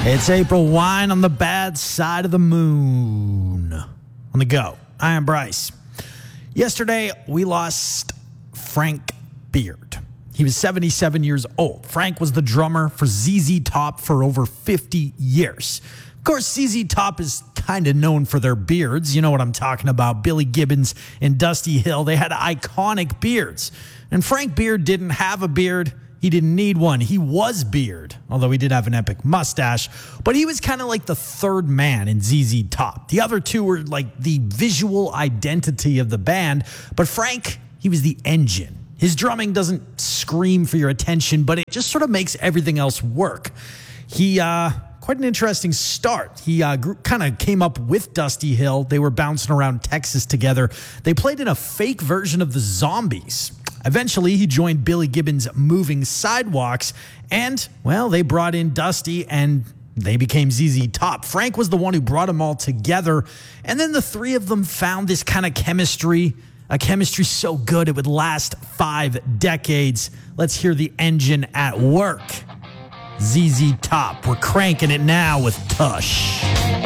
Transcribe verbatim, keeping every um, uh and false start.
It's April Wine on the bad side of the moon. On the go. I am Bryce. Yesterday, we lost Frank Beard. He was seventy-seven years old. Frank was the drummer for Z Z Top for over fifty years. Of course, Z Z Top is kind of known for their beards. You know what I'm talking about. Billy Gibbons and Dusty Hill, they had iconic beards. And Frank Beard didn't have a beard. He didn't need one. He was Beard, although he did have an epic mustache. But he was kind of like the third man in Z Z Top. The other two were like the visual identity of the band. But Frank, he was the engine. His drumming doesn't scream for your attention, but it just sort of makes everything else work. He, uh, quite an interesting start. He uh, kind of came up with Dusty Hill. They were bouncing around Texas together. They played in a fake version of the Zombies. Eventually, he joined Billy Gibbons' Moving Sidewalks, and, well, they brought in Dusty, and they became Z Z Top. Frank was the one who brought them all together, and then the three of them found this kind of chemistry, a chemistry so good it would last five decades. Let's hear the engine at work. Z Z Top. We're cranking it now with Tush.